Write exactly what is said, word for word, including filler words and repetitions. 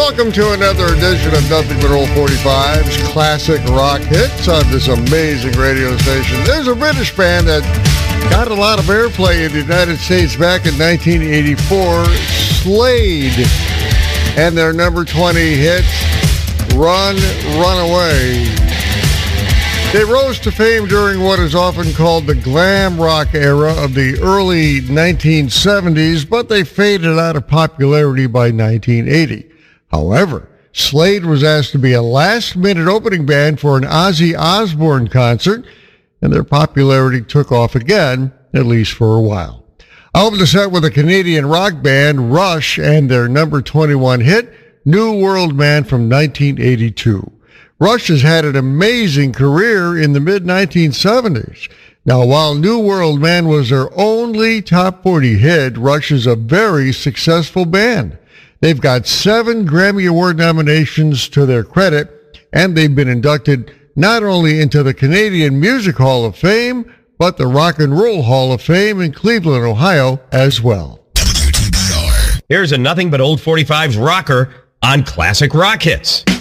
Welcome to another edition of Nothing But Old forty-fives, classic rock hits on this amazing radio station. There's a British band that got a lot of airplay in the United States back in nineteen eighty-four, Slade, and their number twenty hit, Run, Run Away. They rose to fame during what is often called the glam rock era of the early nineteen seventies, but they faded out of popularity by nineteen eighty. However, Slade was asked to be a last-minute opening band for an Ozzy Osbourne concert, and their popularity took off again, at least for a while. I opened the set with a Canadian rock band, Rush, and their number twenty-one hit, New World Man from nineteen eighty-two. Rush has had an amazing career in the mid nineteen seventies. Now, while New World Man was their only top forty hit, Rush is a very successful band. They've got seven Grammy Award nominations to their credit, and they've been inducted not only into the Canadian Music Hall of Fame, but the Rock and Roll Hall of Fame in Cleveland, Ohio, as well. Here's a Nothing But Old forty-fives rocker on Classic Rock Hits.